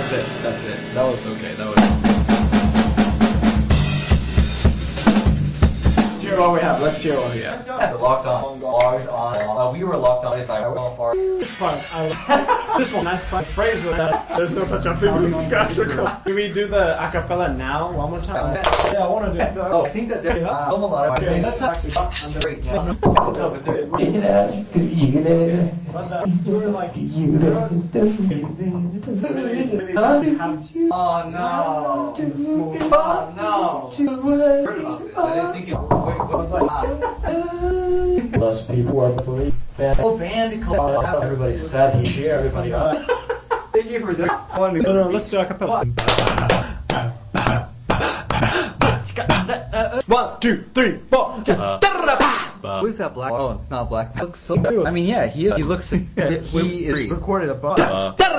That's it. That was okay. That was. Let's hear what we have. Locked on. Bars on. We were locked on. It's fun. This one, nice fun phrase with that. There's no such a thing as scratcher. Can we do the acapella now one more time? Yeah, I want to do that. Oh, I think that there's a lot of things. That's actually great. Oh no. Oh no. Heard about this. I didn't think it. Wait, what's that? Less people are believe. Oh, band. Everybody said he shared. Everybody got. Thank you for that. No, let's do acapella. 1, 2, 3, 4. Who's that black? Oh, it's not black. Looks so. I mean, yeah, he looks. He is recorded above.